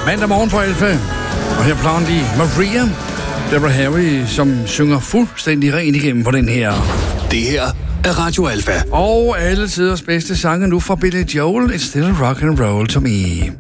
Mandag morgen på Alfa. Og her Blondie Maria. Deborah Harry, som synger fuldstændig rent igennem på den her. Det her er Radio Alfa. Og alle tiders bedste sange nu fra Billy Joel. It's still rock and roll to me.